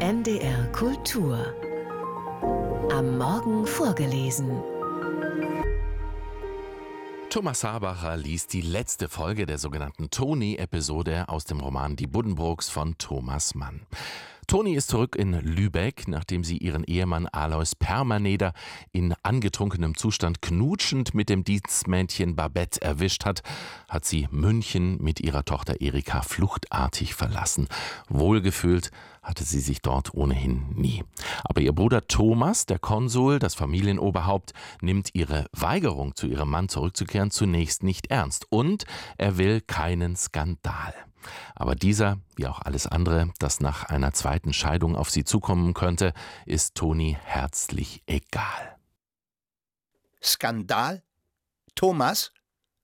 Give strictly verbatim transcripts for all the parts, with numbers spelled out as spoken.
N D R Kultur. Am Morgen vorgelesen. Thomas Habacher liest die letzte Folge der sogenannten Toni-Episode aus dem Roman Die Buddenbrooks von Thomas Mann. Toni ist zurück in Lübeck, nachdem sie ihren Ehemann Alois Permaneder in angetrunkenem Zustand knutschend mit dem Dienstmädchen Babette erwischt hat, hat sie München mit ihrer Tochter Erika fluchtartig verlassen. Wohlgefühlt hatte sie sich dort ohnehin nie. Aber ihr Bruder Thomas, der Konsul, das Familienoberhaupt, nimmt ihre Weigerung, zu ihrem Mann zurückzukehren, zunächst nicht ernst. Und er will keinen Skandal. Aber dieser, wie auch alles andere, das nach einer zweiten Scheidung auf sie zukommen könnte, ist Toni herzlich egal. Skandal? Thomas?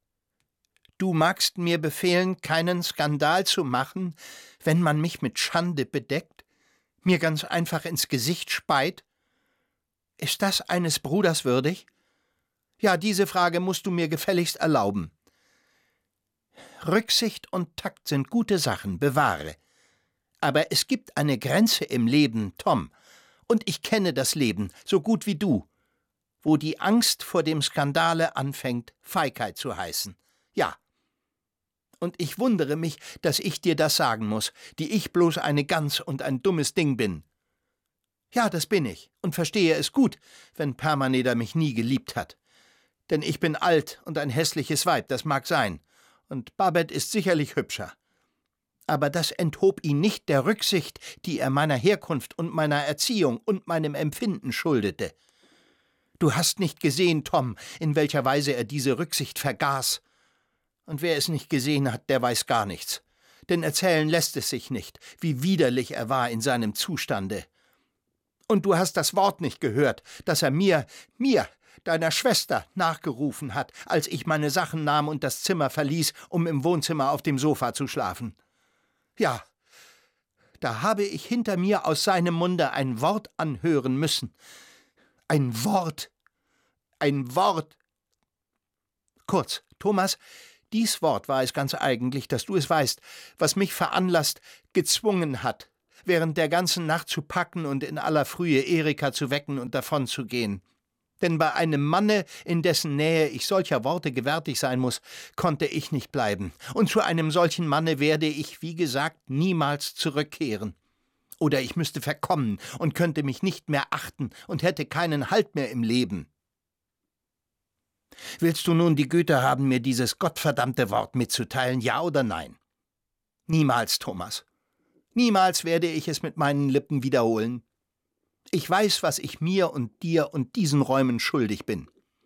Du magst mir befehlen, keinen Skandal zu machen, wenn man mich mit Schande bedeckt, mir ganz einfach ins Gesicht speit? Ist das eines Bruders würdig? Ja, diese Frage musst du mir gefälligst erlauben. Rücksicht und Takt sind gute Sachen, bewahre. Aber es gibt eine Grenze im Leben, Tom, und ich kenne das Leben so gut wie du, wo die Angst vor dem Skandale anfängt, Feigheit zu heißen. Ja. Und ich wundere mich, dass ich dir das sagen muss, die ich bloß eine Gans und ein dummes Ding bin. Ja, das bin ich und verstehe es gut, wenn Permaneder mich nie geliebt hat. Denn ich bin alt und ein hässliches Weib, das mag sein. Und Babette ist sicherlich hübscher. Aber das enthob ihn nicht der Rücksicht, die er meiner Herkunft und meiner Erziehung und meinem Empfinden schuldete. Du hast nicht gesehen, Tom, in welcher Weise er diese Rücksicht vergaß. Und wer es nicht gesehen hat, der weiß gar nichts. Denn erzählen lässt es sich nicht, wie widerlich er war in seinem Zustande. Und du hast das Wort nicht gehört, das er mir, mir, deiner Schwester, nachgerufen hat, als ich meine Sachen nahm und das Zimmer verließ, um im Wohnzimmer auf dem Sofa zu schlafen. Ja, da habe ich hinter mir aus seinem Munde ein Wort anhören müssen. Ein Wort. Ein Wort. Kurz, Thomas, dies Wort war es ganz eigentlich, dass du es weißt, was mich veranlasst, gezwungen hat, während der ganzen Nacht zu packen und in aller Frühe Erika zu wecken und davonzugehen. Denn bei einem Manne, in dessen Nähe ich solcher Worte gewärtig sein muss, konnte ich nicht bleiben. Und zu einem solchen Manne werde ich, wie gesagt, niemals zurückkehren. Oder ich müsste verkommen und könnte mich nicht mehr achten und hätte keinen Halt mehr im Leben. Willst du nun die Güte haben, mir dieses gottverdammte Wort mitzuteilen, ja oder nein? Niemals, Thomas. Niemals werde ich es mit meinen Lippen wiederholen. Ich weiß, was ich mir und dir und diesen Räumen schuldig bin.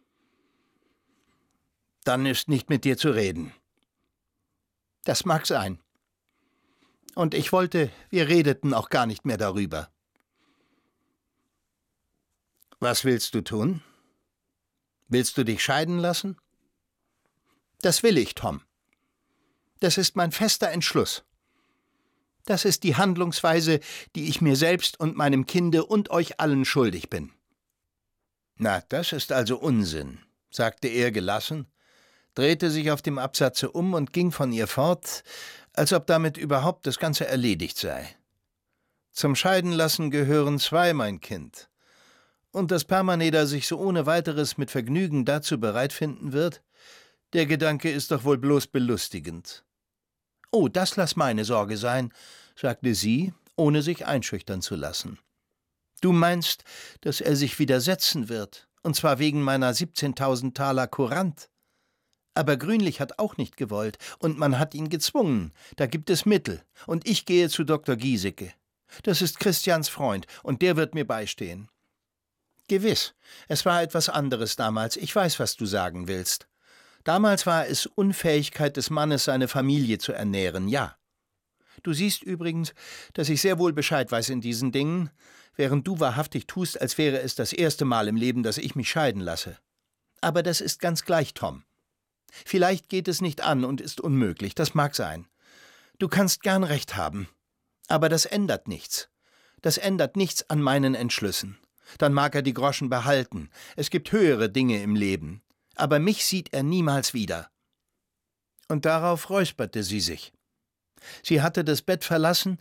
Dann ist nicht mit dir zu reden. Das mag sein. Und ich wollte, wir redeten auch gar nicht mehr darüber. Was willst du tun? Willst du dich scheiden lassen? Das will ich, Tom. Das ist mein fester Entschluss. Das ist die Handlungsweise, die ich mir selbst und meinem Kinde und euch allen schuldig bin. Na, das ist also Unsinn, sagte er gelassen, drehte sich auf dem Absatze um und ging von ihr fort, als ob damit überhaupt das Ganze erledigt sei. Zum Scheidenlassen gehören zwei, mein Kind. Und dass Permaneder sich so ohne weiteres mit Vergnügen dazu bereit finden wird, der Gedanke ist doch wohl bloß belustigend. »Oh, das lass meine Sorge sein«, sagte sie, ohne sich einschüchtern zu lassen. »Du meinst, dass er sich widersetzen wird, und zwar wegen meiner siebzehntausend Taler Courant? Aber Grünlich hat auch nicht gewollt, und man hat ihn gezwungen. Da gibt es Mittel, und ich gehe zu Doktor Giesecke. Das ist Christians Freund, und der wird mir beistehen.« »Gewiss, es war etwas anderes damals, ich weiß, was du sagen willst. Damals war es Unfähigkeit des Mannes, seine Familie zu ernähren, ja. Du siehst übrigens, dass ich sehr wohl Bescheid weiß in diesen Dingen, während du wahrhaftig tust, als wäre es das erste Mal im Leben, dass ich mich scheiden lasse. Aber das ist ganz gleich, Tom. Vielleicht geht es nicht an und ist unmöglich, das mag sein. Du kannst gern recht haben. Aber das ändert nichts. Das ändert nichts an meinen Entschlüssen. Dann mag er die Groschen behalten. Es gibt höhere Dinge im Leben. Aber mich sieht er niemals wieder.« Und darauf räusperte sie sich. Sie hatte das Bett verlassen,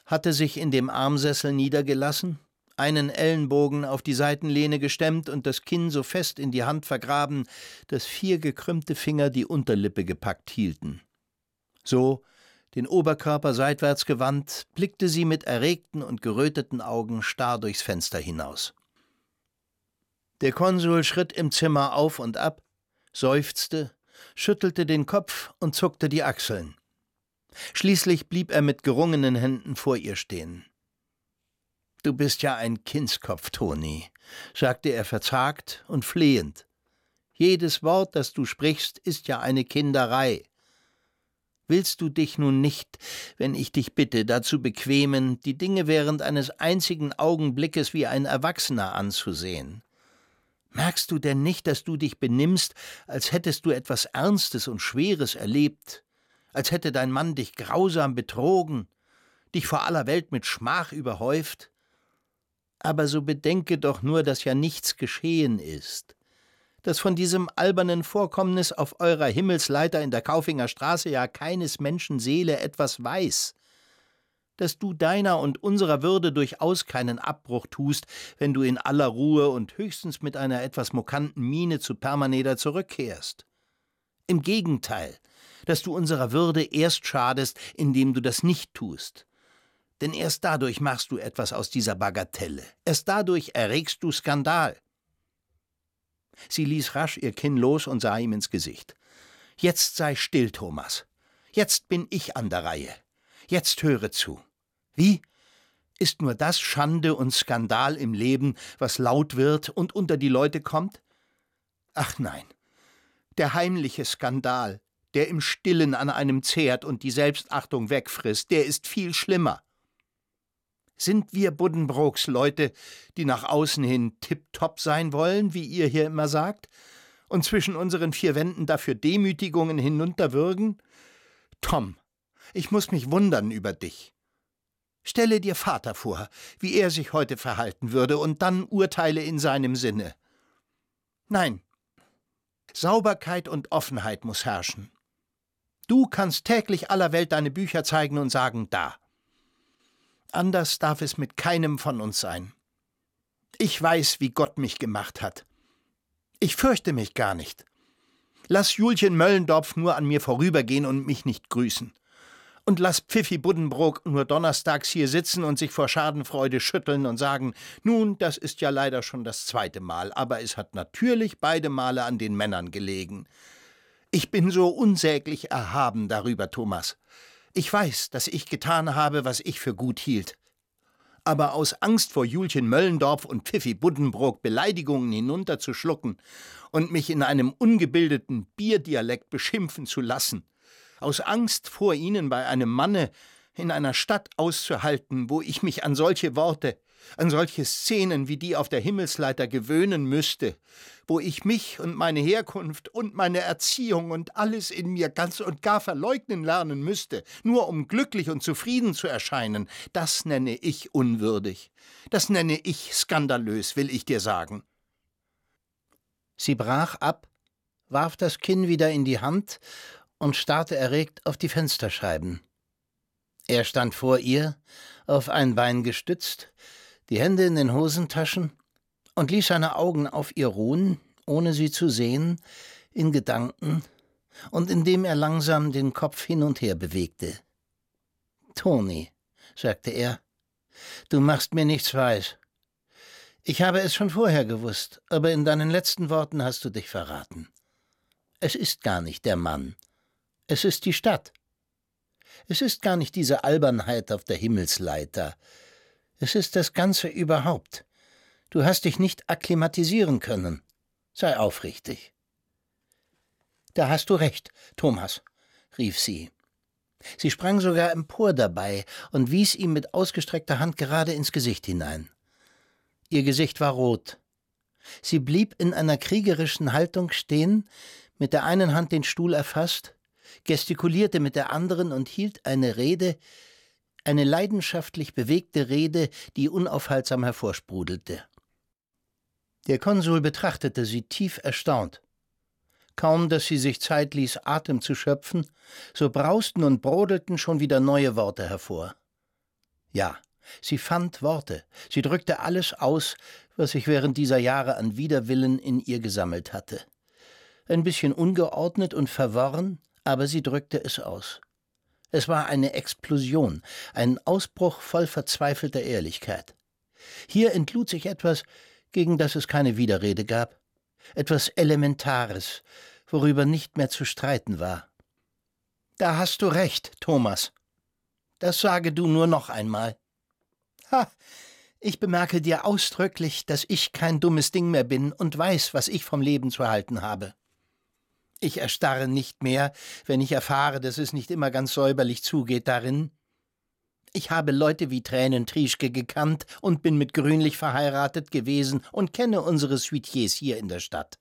hatte sich in dem Armsessel niedergelassen, einen Ellenbogen auf die Seitenlehne gestemmt und das Kinn so fest in die Hand vergraben, dass vier gekrümmte Finger die Unterlippe gepackt hielten. So, den Oberkörper seitwärts gewandt, blickte sie mit erregten und geröteten Augen starr durchs Fenster hinaus. Der Konsul schritt im Zimmer auf und ab, seufzte, schüttelte den Kopf und zuckte die Achseln. Schließlich blieb er mit gerungenen Händen vor ihr stehen. »Du bist ja ein Kindskopf, Toni«, sagte er verzagt und flehend. »Jedes Wort, das du sprichst, ist ja eine Kinderei. Willst du dich nun nicht, wenn ich dich bitte, dazu bequemen, die Dinge während eines einzigen Augenblickes wie ein Erwachsener anzusehen? Merkst du denn nicht, dass du dich benimmst, als hättest du etwas Ernstes und Schweres erlebt, als hätte dein Mann dich grausam betrogen, dich vor aller Welt mit Schmach überhäuft? Aber so bedenke doch nur, dass ja nichts geschehen ist, dass von diesem albernen Vorkommnis auf eurer Himmelsleiter in der Kaufinger Straße ja keines Menschen Seele etwas weiß, dass du deiner und unserer Würde durchaus keinen Abbruch tust, wenn du in aller Ruhe und höchstens mit einer etwas mokanten Miene zu Permaneder zurückkehrst. Im Gegenteil, dass du unserer Würde erst schadest, indem du das nicht tust. Denn erst dadurch machst du etwas aus dieser Bagatelle. Erst dadurch erregst du Skandal.« Sie ließ rasch ihr Kinn los und sah ihm ins Gesicht. »Jetzt sei still, Thomas. Jetzt bin ich an der Reihe. Jetzt höre zu. Wie? Ist nur das Schande und Skandal im Leben, was laut wird und unter die Leute kommt? Ach nein, der heimliche Skandal, der im Stillen an einem zehrt und die Selbstachtung wegfrisst, der ist viel schlimmer. Sind wir Buddenbrooks Leute, die nach außen hin tipptopp sein wollen, wie ihr hier immer sagt, und zwischen unseren vier Wänden dafür Demütigungen hinunterwürgen? Tom, ich muß mich wundern über dich. Stelle dir Vater vor, wie er sich heute verhalten würde, und dann urteile in seinem Sinne. Nein, Sauberkeit und Offenheit muß herrschen. Du kannst täglich aller Welt deine Bücher zeigen und sagen, da. Anders darf es mit keinem von uns sein. Ich weiß, wie Gott mich gemacht hat. Ich fürchte mich gar nicht. Lass Julchen Möllendorf nur an mir vorübergehen und mich nicht grüßen. Und lass Pfiffi Buddenbrook nur donnerstags hier sitzen und sich vor Schadenfreude schütteln und sagen, nun, das ist ja leider schon das zweite Mal, aber es hat natürlich beide Male an den Männern gelegen. Ich bin so unsäglich erhaben darüber, Thomas. Ich weiß, dass ich getan habe, was ich für gut hielt. Aber aus Angst vor Julchen Möllendorf und Pfiffi Buddenbrook Beleidigungen hinunterzuschlucken und mich in einem ungebildeten Bierdialekt beschimpfen zu lassen, aus Angst vor ihnen bei einem Manne in einer Stadt auszuhalten, wo ich mich an solche Worte, an solche Szenen wie die auf der Himmelsleiter gewöhnen müsste, wo ich mich und meine Herkunft und meine Erziehung und alles in mir ganz und gar verleugnen lernen müsste, nur um glücklich und zufrieden zu erscheinen, das nenne ich unwürdig. Das nenne ich skandalös, will ich dir sagen.« Sie brach ab, warf das Kinn wieder in die Hand und starrte erregt auf die Fensterscheiben. Er stand vor ihr, auf ein Bein gestützt, die Hände in den Hosentaschen, und ließ seine Augen auf ihr ruhen, ohne sie zu sehen, in Gedanken, und indem er langsam den Kopf hin und her bewegte. »Toni«, sagte er, »du machst mir nichts weiß. Ich habe es schon vorher gewusst, aber in deinen letzten Worten hast du dich verraten. Es ist gar nicht der Mann. Es ist die Stadt. Es ist gar nicht diese Albernheit auf der Himmelsleiter. Es ist das Ganze überhaupt. Du hast dich nicht akklimatisieren können. Sei aufrichtig.« »Da hast du recht, Thomas«, rief sie. Sie sprang sogar empor dabei und wies ihm mit ausgestreckter Hand gerade ins Gesicht hinein. Ihr Gesicht war rot. Sie blieb in einer kriegerischen Haltung stehen, mit der einen Hand den Stuhl erfasst, gestikulierte mit der anderen und hielt eine Rede, eine leidenschaftlich bewegte Rede, die unaufhaltsam hervorsprudelte. Der Konsul betrachtete sie tief erstaunt. Kaum, dass sie sich Zeit ließ, Atem zu schöpfen, so brausten und brodelten schon wieder neue Worte hervor. Ja, sie fand Worte. Sie drückte alles aus, was sich während dieser Jahre an Widerwillen in ihr gesammelt hatte. Ein bisschen ungeordnet und verworren, aber sie drückte es aus. Es war eine Explosion, ein Ausbruch voll verzweifelter Ehrlichkeit. Hier entlud sich etwas, gegen das es keine Widerrede gab, etwas Elementares, worüber nicht mehr zu streiten war. »Da hast du recht, Thomas. Das sage du nur noch einmal. Ha, ich bemerke dir ausdrücklich, dass ich kein dummes Ding mehr bin und weiß, was ich vom Leben zu halten habe. Ich erstarre nicht mehr, wenn ich erfahre, dass es nicht immer ganz säuberlich zugeht darin. Ich habe Leute wie Tränentrieschke gekannt und bin mit Grünlich verheiratet gewesen und kenne unsere Suitiers hier in der Stadt.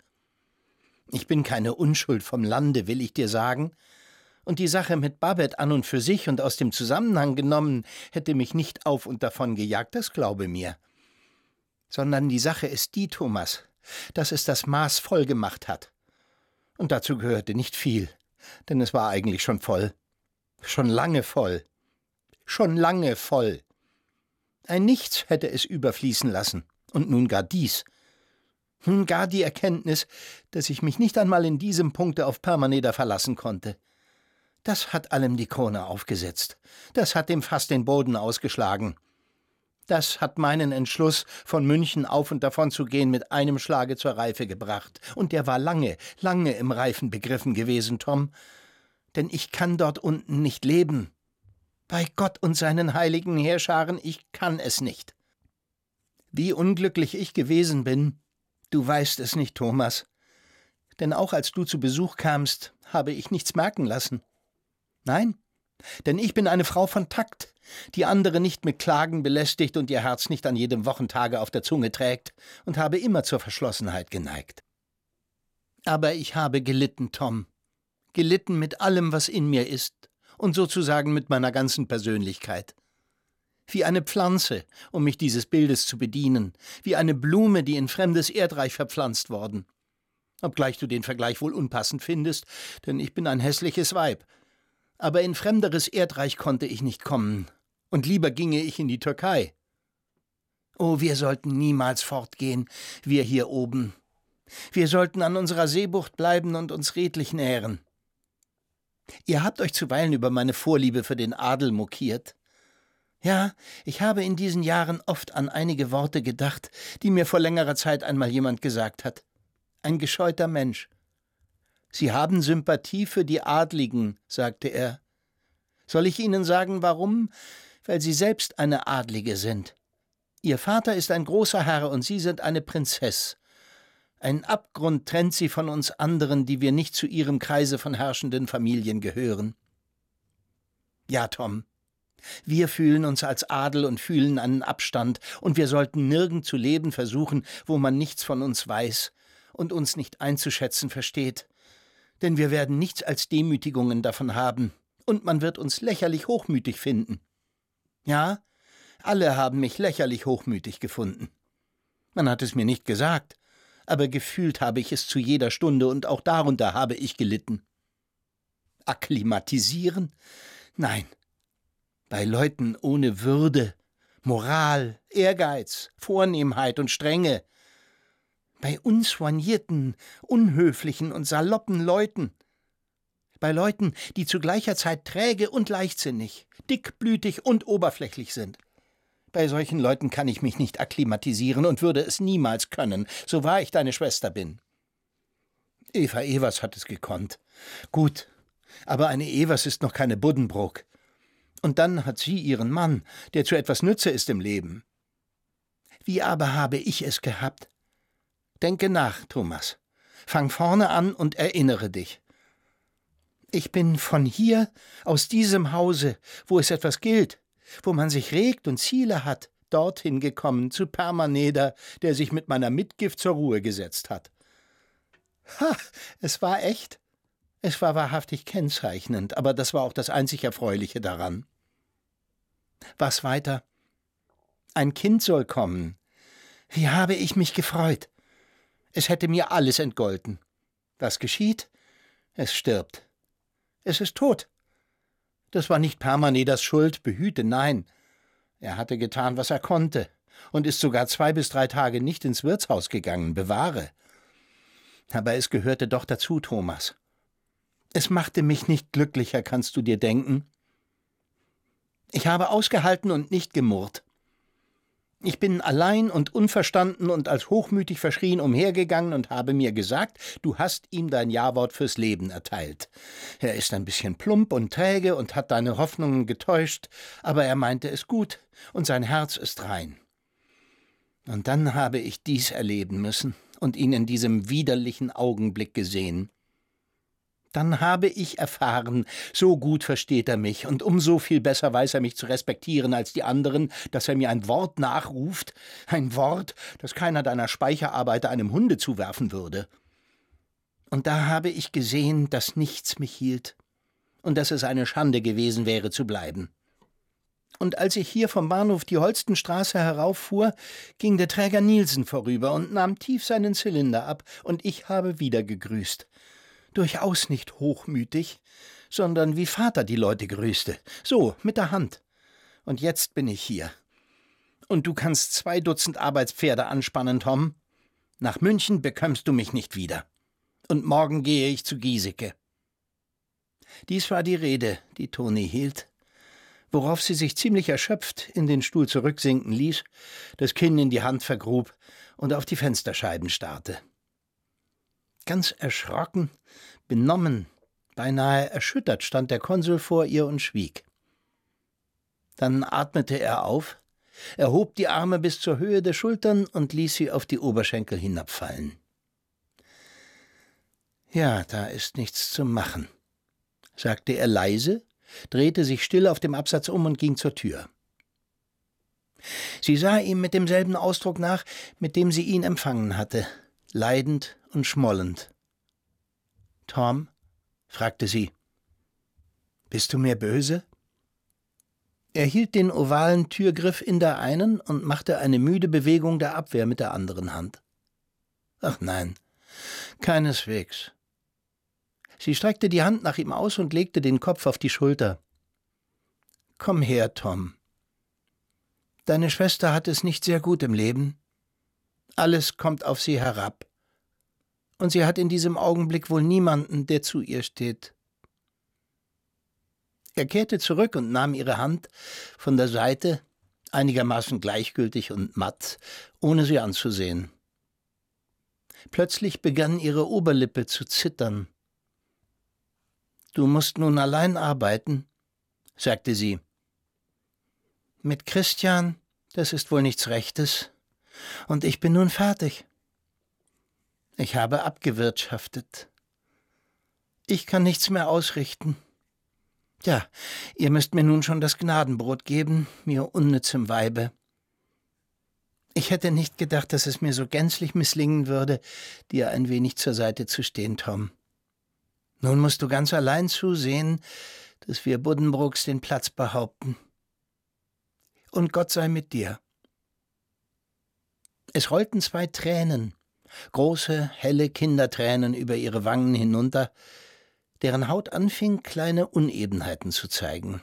Ich bin keine Unschuld vom Lande, will ich dir sagen. Und die Sache mit Babette an und für sich und aus dem Zusammenhang genommen hätte mich nicht auf und davon gejagt, das glaube mir. Sondern die Sache ist die, Thomas, dass es das Maß voll gemacht hat. Und dazu gehörte nicht viel, denn es war eigentlich schon voll. Schon lange voll. Schon lange voll. Ein Nichts hätte es überfließen lassen. Und nun gar dies. Nun gar die Erkenntnis, dass ich mich nicht einmal in diesem Punkte auf Permaneder verlassen konnte. Das hat allem die Krone aufgesetzt. Das hat dem Fass den Boden ausgeschlagen. Das hat meinen Entschluss, von München auf und davon zu gehen, mit einem Schlage zur Reife gebracht. Und der war lange, lange im Reifen begriffen gewesen, Tom. Denn ich kann dort unten nicht leben. Bei Gott und seinen heiligen Heerscharen, ich kann es nicht. Wie unglücklich ich gewesen bin, du weißt es nicht, Thomas. Denn auch als du zu Besuch kamst, habe ich nichts merken lassen. Nein, denn ich bin eine Frau von Takt, die andere nicht mit Klagen belästigt und ihr Herz nicht an jedem Wochentage auf der Zunge trägt und habe immer zur Verschlossenheit geneigt. Aber ich habe gelitten, Tom, gelitten mit allem, was in mir ist und sozusagen mit meiner ganzen Persönlichkeit. Wie eine Pflanze, um mich dieses Bildes zu bedienen, wie eine Blume, die in fremdes Erdreich verpflanzt worden. Obgleich du den Vergleich wohl unpassend findest, denn ich bin ein hässliches Weib. Aber in fremderes Erdreich konnte ich nicht kommen, und lieber ginge ich in die Türkei. Oh, wir sollten niemals fortgehen, wir hier oben. Wir sollten an unserer Seebucht bleiben und uns redlich nähren. Ihr habt euch zuweilen über meine Vorliebe für den Adel mokiert. Ja, ich habe in diesen Jahren oft an einige Worte gedacht, die mir vor längerer Zeit einmal jemand gesagt hat. Ein gescheuter Mensch. »Sie haben Sympathie für die Adligen«, sagte er. »Soll ich Ihnen sagen, warum? Weil Sie selbst eine Adlige sind. Ihr Vater ist ein großer Herr und Sie sind eine Prinzess. Ein Abgrund trennt Sie von uns anderen, die wir nicht zu Ihrem Kreise von herrschenden Familien gehören.« Ja, Tom, wir fühlen uns als Adel und fühlen einen Abstand, und wir sollten nirgend zu leben versuchen, wo man nichts von uns weiß und uns nicht einzuschätzen versteht. Denn wir werden nichts als Demütigungen davon haben, und man wird uns lächerlich hochmütig finden. Ja, alle haben mich lächerlich hochmütig gefunden. Man hat es mir nicht gesagt, aber gefühlt habe ich es zu jeder Stunde, und auch darunter habe ich gelitten. Akklimatisieren? Nein. Bei Leuten ohne Würde, Moral, Ehrgeiz, Vornehmheit und Strenge, bei unsoignierten, unhöflichen und saloppen Leuten, bei Leuten, die zu gleicher Zeit träge und leichtsinnig, dickblütig und oberflächlich sind. Bei solchen Leuten kann ich mich nicht akklimatisieren und würde es niemals können, so wahr ich deine Schwester bin. Eva Evers hat es gekonnt. Gut, aber eine Evers ist noch keine Buddenbrook. Und dann hat sie ihren Mann, der zu etwas nütze ist im Leben. Wie aber habe ich es gehabt? Denke nach, Thomas. Fang vorne an und erinnere dich. Ich bin von hier, aus diesem Hause, wo es etwas gilt, wo man sich regt und Ziele hat, dorthin gekommen, zu Permaneder, der sich mit meiner Mitgift zur Ruhe gesetzt hat. Ha, es war echt. Es war wahrhaftig kennzeichnend, aber das war auch das einzig Erfreuliche daran. Was weiter? Ein Kind soll kommen. Wie habe ich mich gefreut. Es hätte mir alles entgolten. Was geschieht? Es stirbt. Es ist tot. Das war nicht Permaneders Schuld, behüte, nein. Er hatte getan, was er konnte, und ist sogar zwei bis drei Tage nicht ins Wirtshaus gegangen, bewahre. Aber es gehörte doch dazu, Thomas. Es machte mich nicht glücklicher, kannst du dir denken. Ich habe ausgehalten und nicht gemurrt. Ich bin allein und unverstanden und als hochmütig verschrien umhergegangen und habe mir gesagt, du hast ihm dein Jawort fürs Leben erteilt. Er ist ein bisschen plump und träge und hat deine Hoffnungen getäuscht, aber er meinte es gut und sein Herz ist rein. Und dann habe ich dies erleben müssen und ihn in diesem widerlichen Augenblick gesehen. Dann habe ich erfahren, so gut versteht er mich und umso viel besser weiß er mich zu respektieren als die anderen, dass er mir ein Wort nachruft, ein Wort, das keiner deiner Speicherarbeiter einem Hunde zuwerfen würde. Und da habe ich gesehen, dass nichts mich hielt und dass es eine Schande gewesen wäre, zu bleiben. Und als ich hier vom Bahnhof die Holstenstraße herauffuhr, ging der Träger Nielsen vorüber und nahm tief seinen Zylinder ab, und ich habe wieder gegrüßt. Durchaus nicht hochmütig, sondern wie Vater die Leute grüßte. So, mit der Hand. Und jetzt bin ich hier. Und du kannst zwei Dutzend Arbeitspferde anspannen, Tom. Nach München bekömmst du mich nicht wieder. Und morgen gehe ich zu Giesecke. Dies war die Rede, die Toni hielt, worauf sie sich ziemlich erschöpft in den Stuhl zurücksinken ließ, das Kinn in die Hand vergrub und auf die Fensterscheiben starrte. Ganz erschrocken, benommen, beinahe erschüttert stand der Konsul vor ihr und schwieg. Dann atmete er auf, erhob die Arme bis zur Höhe der Schultern und ließ sie auf die Oberschenkel hinabfallen. »Ja, da ist nichts zu machen«, sagte er leise, drehte sich still auf dem Absatz um und ging zur Tür. Sie sah ihm mit demselben Ausdruck nach, mit dem sie ihn empfangen hatte, leidend und schmollend. »Tom«, fragte sie, »bist du mir böse?« Er hielt den ovalen Türgriff in der einen und machte eine müde Bewegung der Abwehr mit der anderen Hand. »Ach nein, keineswegs.« Sie streckte die Hand nach ihm aus und legte den Kopf auf die Schulter. »Komm her, Tom. Deine Schwester hat es nicht sehr gut im Leben. Alles kommt auf sie herab. Und sie hat in diesem Augenblick wohl niemanden, der zu ihr steht.« Er kehrte zurück und nahm ihre Hand von der Seite, einigermaßen gleichgültig und matt, ohne sie anzusehen. Plötzlich begann ihre Oberlippe zu zittern. »Du musst nun allein arbeiten«, sagte sie. »Mit Christian, das ist wohl nichts Rechtes. Und ich bin nun fertig. Ich habe abgewirtschaftet. Ich kann nichts mehr ausrichten. Ja, ihr müsst mir nun schon das Gnadenbrot geben, mir unnützem Weibe. Ich hätte nicht gedacht, dass es mir so gänzlich misslingen würde, dir ein wenig zur Seite zu stehen, Tom. Nun musst du ganz allein zusehen, dass wir Buddenbrooks den Platz behaupten. Und Gott sei mit dir.« Es rollten zwei Tränen, große, helle Kindertränen über ihre Wangen hinunter, deren Haut anfing, kleine Unebenheiten zu zeigen.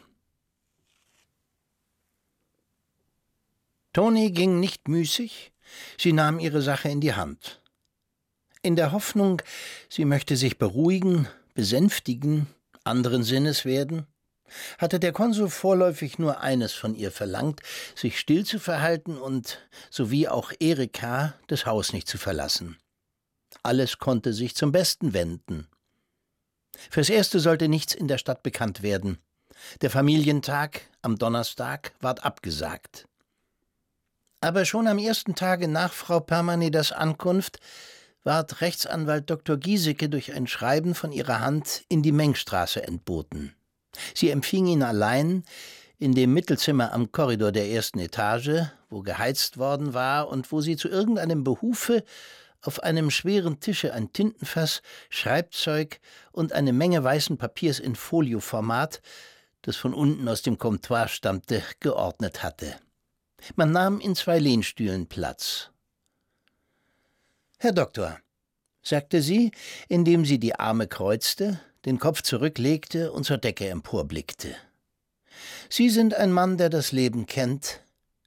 Toni ging nicht müßig, sie nahm ihre Sache in die Hand. In der Hoffnung, sie möchte sich beruhigen, besänftigen, anderen Sinnes werden, hatte der Konsul vorläufig nur eines von ihr verlangt, sich still zu verhalten und, sowie auch Erika, das Haus nicht zu verlassen. Alles konnte sich zum Besten wenden. Fürs Erste sollte nichts in der Stadt bekannt werden. Der Familientag am Donnerstag ward abgesagt. Aber schon am ersten Tage nach Frau Permanedas Ankunft ward Rechtsanwalt Doktor Giesecke durch ein Schreiben von ihrer Hand in die Mengstraße entboten. Sie empfing ihn allein in dem Mittelzimmer am Korridor der ersten Etage, wo geheizt worden war und wo sie zu irgendeinem Behufe auf einem schweren Tische ein Tintenfass, Schreibzeug und eine Menge weißen Papiers in Folioformat, das von unten aus dem Comptoir stammte, geordnet hatte. Man nahm in zwei Lehnstühlen Platz. »Herr Doktor«, sagte sie, indem sie die Arme kreuzte, den Kopf zurücklegte und zur Decke emporblickte. »Sie sind ein Mann, der das Leben kennt,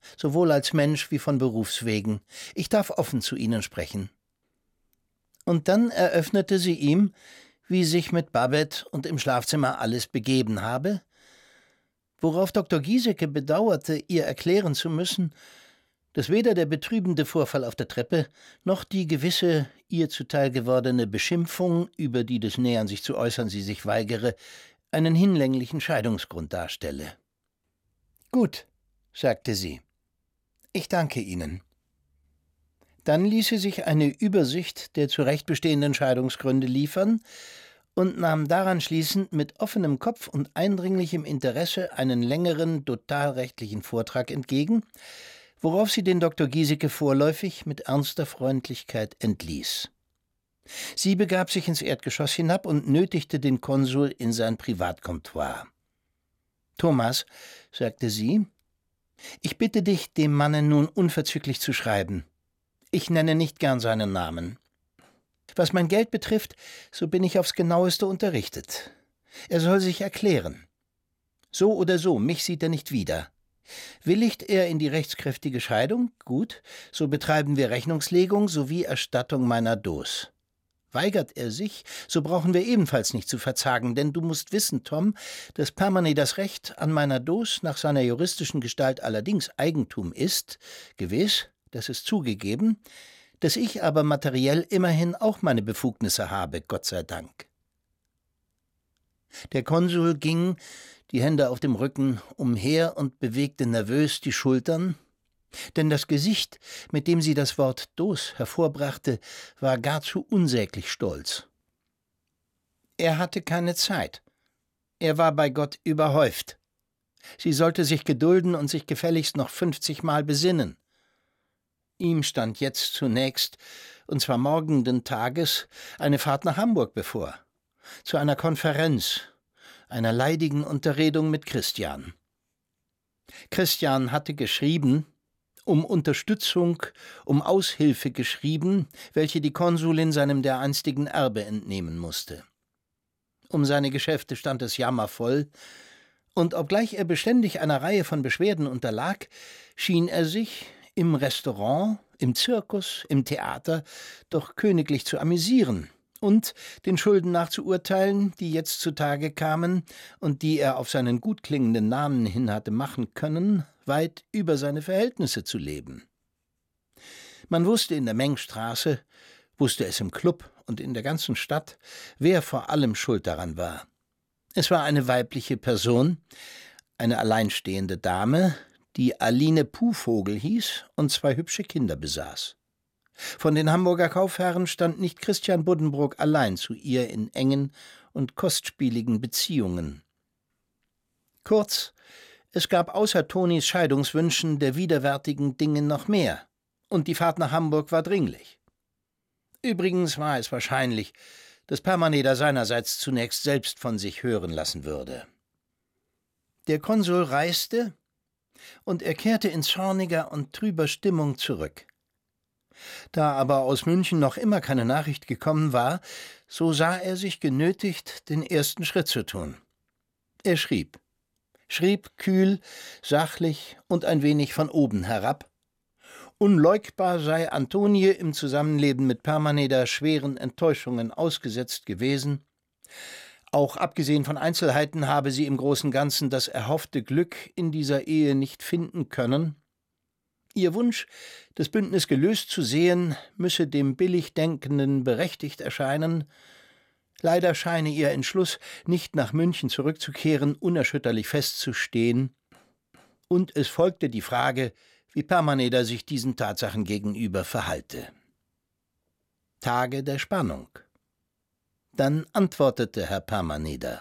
sowohl als Mensch wie von Berufswegen. Ich darf offen zu Ihnen sprechen.« Und dann eröffnete sie ihm, wie sich mit Babette und im Schlafzimmer alles begeben habe, worauf Doktor Giesecke bedauerte, ihr erklären zu müssen, dass weder der betrübende Vorfall auf der Treppe noch die gewisse ihr zuteil gewordene Beschimpfung, über die des Nähern sich zu äußern sie sich weigere, einen hinlänglichen Scheidungsgrund darstelle. »Gut«, sagte sie, »ich danke Ihnen.« Dann ließ sie sich eine Übersicht der zu Recht bestehenden Scheidungsgründe liefern und nahm daran schließend mit offenem Kopf und eindringlichem Interesse einen längeren totalrechtlichen Vortrag entgegen, worauf sie den Doktor Giesecke vorläufig mit ernster Freundlichkeit entließ. Sie begab sich ins Erdgeschoss hinab und nötigte den Konsul in sein Privatkomptoir. »Thomas«, sagte sie, »ich bitte dich, dem Manne nun unverzüglich zu schreiben. Ich nenne nicht gern seinen Namen. Was mein Geld betrifft, so bin ich aufs Genaueste unterrichtet. Er soll sich erklären. So oder so, mich sieht er nicht wieder. Willigt er in die rechtskräftige Scheidung? Gut, so betreiben wir Rechnungslegung sowie Erstattung meiner Dos. Weigert er sich, so brauchen wir ebenfalls nicht zu verzagen, denn du musst wissen, Tom, dass Permanent das Recht an meiner Dos nach seiner juristischen Gestalt allerdings Eigentum ist, gewiss, das ist zugegeben, dass ich aber materiell immerhin auch meine Befugnisse habe, Gott sei Dank.« Der Konsul ging, die Hände auf dem Rücken, umher und bewegte nervös die Schultern, denn das Gesicht, mit dem sie das Wort Dos hervorbrachte, war gar zu unsäglich stolz. Er hatte keine Zeit. Er war bei Gott überhäuft. Sie sollte sich gedulden und sich gefälligst noch fünfzigmal besinnen. Ihm stand jetzt zunächst, und zwar morgenden Tages, eine Fahrt nach Hamburg bevor, zu einer Konferenz, einer leidigen Unterredung mit Christian. Christian hatte geschrieben, um Unterstützung, um Aushilfe geschrieben, welche die Konsulin seinem dereinstigen Erbe entnehmen musste. Um seine Geschäfte stand es jammervoll, und obgleich er beständig einer Reihe von Beschwerden unterlag, schien er sich im Restaurant, im Zirkus, im Theater doch königlich zu amüsieren und, den Schulden nach zu urteilen, die jetzt zutage kamen und die er auf seinen gut klingenden Namen hin hatte machen können, weit über seine Verhältnisse zu leben. Man wusste in der Mengstraße, wusste es im Club und in der ganzen Stadt, wer vor allem schuld daran war. Es war eine weibliche Person, eine alleinstehende Dame, die Aline Puhvogel hieß und zwei hübsche Kinder besaß. Von den Hamburger Kaufherren stand nicht Christian Buddenbrook allein zu ihr in engen und kostspieligen Beziehungen. Kurz, es gab außer Tonis Scheidungswünschen der widerwärtigen Dinge noch mehr, und die Fahrt nach Hamburg war dringlich. Übrigens war es wahrscheinlich, dass Permaneder seinerseits zunächst selbst von sich hören lassen würde. Der Konsul reiste, und er kehrte in zorniger und trüber Stimmung zurück. Da aber aus München noch immer keine Nachricht gekommen war, so sah er sich genötigt, den ersten Schritt zu tun. Er schrieb, schrieb kühl, sachlich und ein wenig von oben herab. Unleugbar sei Antonie im Zusammenleben mit Permaneder schweren Enttäuschungen ausgesetzt gewesen. Auch abgesehen von Einzelheiten habe sie im Großen und Ganzen das erhoffte Glück in dieser Ehe nicht finden können. Ihr Wunsch, das Bündnis gelöst zu sehen, müsse dem billig Denkenden berechtigt erscheinen. Leider scheine ihr Entschluss, nicht nach München zurückzukehren, unerschütterlich festzustehen. Und es folgte die Frage, wie Permaneder sich diesen Tatsachen gegenüber verhalte. Tage der Spannung. Dann antwortete Herr Permaneder.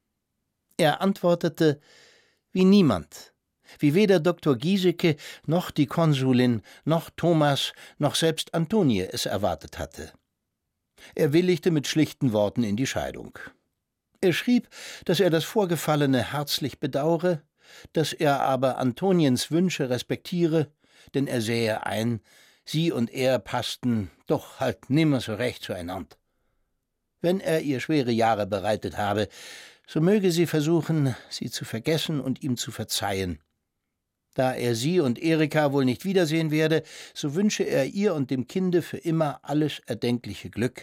Er antwortete wie niemand, wie weder Doktor Giesecke noch die Konsulin noch Thomas noch selbst Antonie es erwartet hatte. Er willigte mit schlichten Worten in die Scheidung. Er schrieb, dass er das Vorgefallene herzlich bedauere, dass er aber Antoniens Wünsche respektiere, denn er sähe ein, sie und er passten doch halt nimmer so recht zueinander. Wenn er ihr schwere Jahre bereitet habe, so möge sie versuchen, sie zu vergessen und ihm zu verzeihen. Da er sie und Erika wohl nicht wiedersehen werde, so wünsche er ihr und dem Kinde für immer alles erdenkliche Glück.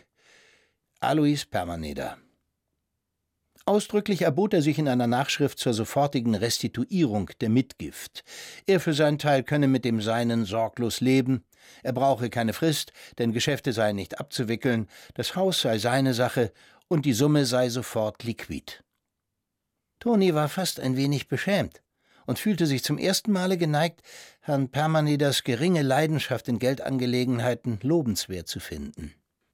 Alois Permaneder. Ausdrücklich erbot er sich in einer Nachschrift zur sofortigen Restituierung der Mitgift. Er für seinen Teil könne mit dem Seinen sorglos leben. Er brauche keine Frist, denn Geschäfte seien nicht abzuwickeln, das Haus sei seine Sache und die Summe sei sofort liquid. Toni war fast ein wenig beschämt und fühlte sich zum ersten Male geneigt, Herrn Permaneders geringe Leidenschaft in Geldangelegenheiten lobenswert zu finden.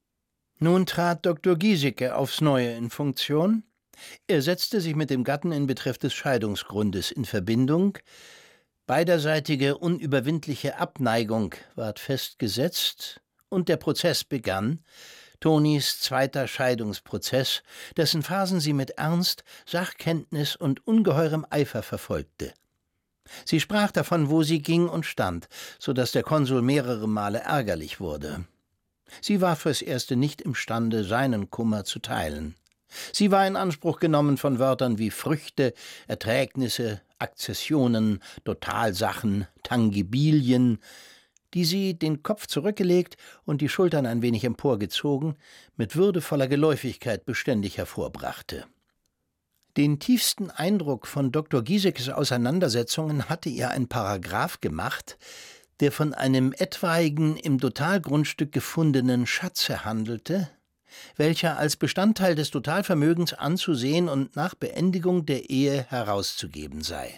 Nun trat Doktor Giesecke aufs Neue in Funktion. Er setzte sich mit dem Gatten in Betreff des Scheidungsgrundes in Verbindung. Beiderseitige unüberwindliche Abneigung ward festgesetzt und der Prozess begann, Tonis zweiter Scheidungsprozess, dessen Phasen sie mit Ernst, Sachkenntnis und ungeheurem Eifer verfolgte. Sie sprach davon, wo sie ging und stand, so dass der Konsul mehrere Male ärgerlich wurde. Sie war fürs Erste nicht imstande, seinen Kummer zu teilen. Sie war in Anspruch genommen von Wörtern wie Früchte, Erträgnisse, Akzessionen, Totalsachen, Tangibilien, die sie, den Kopf zurückgelegt und die Schultern ein wenig emporgezogen, mit würdevoller Geläufigkeit beständig hervorbrachte. Den tiefsten Eindruck von Doktor Gieseckes Auseinandersetzungen hatte ihr ein Paragraph gemacht, der von einem etwaigen im Totalgrundstück gefundenen Schatze handelte, welcher als Bestandteil des Totalvermögens anzusehen und nach Beendigung der Ehe herauszugeben sei.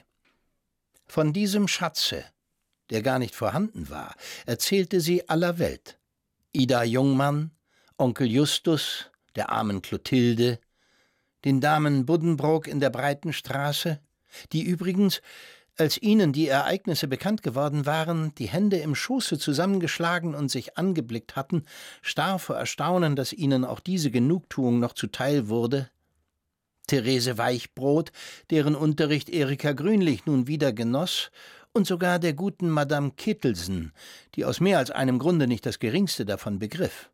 Von diesem Schatze, der gar nicht vorhanden war, erzählte sie aller Welt. Ida Jungmann, Onkel Justus, der armen Clotilde, den Damen Buddenbrook in der Breiten Straße, die übrigens, als ihnen die Ereignisse bekannt geworden waren, die Hände im Schoße zusammengeschlagen und sich angeblickt hatten, starr vor Erstaunen, dass ihnen auch diese Genugtuung noch zuteil wurde. Therese Weichbrot, deren Unterricht Erika Grünlich nun wieder genoss, und sogar der guten Madame Kittelsen, die aus mehr als einem Grunde nicht das Geringste davon begriff.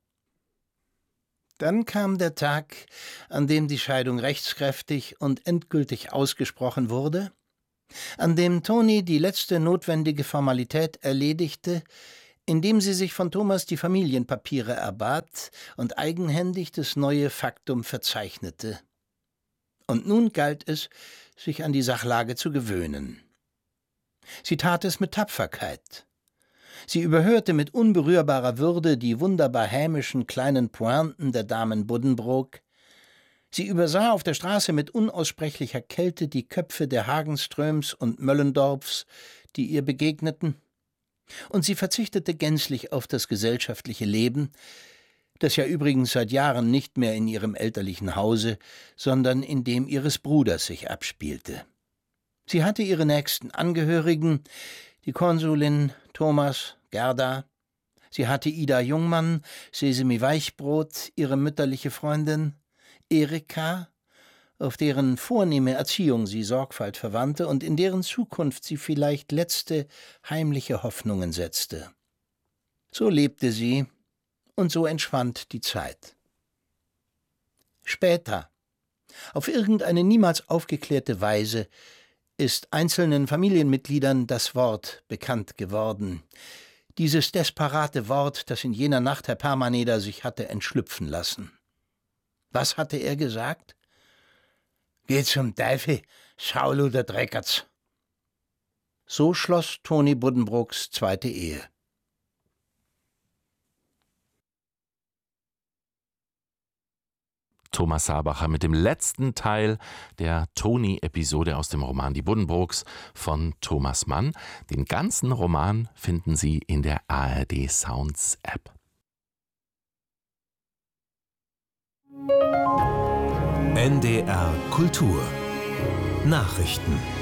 Dann kam der Tag, an dem die Scheidung rechtskräftig und endgültig ausgesprochen wurde, an dem Toni die letzte notwendige Formalität erledigte, indem sie sich von Thomas die Familienpapiere erbat und eigenhändig das neue Faktum verzeichnete. Und nun galt es, sich an die Sachlage zu gewöhnen. Sie tat es mit Tapferkeit. Sie überhörte mit unberührbarer Würde die wunderbar hämischen kleinen Pointen der Damen Buddenbrook. Sie übersah auf der Straße mit unaussprechlicher Kälte die Köpfe der Hagenströms und Möllendorfs, die ihr begegneten. Und sie verzichtete gänzlich auf das gesellschaftliche Leben, das ja übrigens seit Jahren nicht mehr in ihrem elterlichen Hause, sondern in dem ihres Bruders sich abspielte. Sie hatte ihre nächsten Angehörigen, die Konsulin, Thomas, Gerda. Sie hatte Ida Jungmann, Sesemi Weichbrot, ihre mütterliche Freundin, Erika, auf deren vornehme Erziehung sie Sorgfalt verwandte und in deren Zukunft sie vielleicht letzte, heimliche Hoffnungen setzte. So lebte sie, und so entschwand die Zeit. Später, auf irgendeine niemals aufgeklärte Weise, ist einzelnen Familienmitgliedern das Wort bekannt geworden. Dieses desperate Wort, das in jener Nacht Herr Permaneder sich hatte entschlüpfen lassen. Was hatte er gesagt? »Geh zum Teufel, Schauluder Dreckertz!« So schloss Toni Buddenbrooks zweite Ehe. Thomas Sabacher mit dem letzten Teil der Toni-Episode aus dem Roman Die Buddenbrooks von Thomas Mann. Den ganzen Roman finden Sie in der A R D Sounds App. N D R Kultur Nachrichten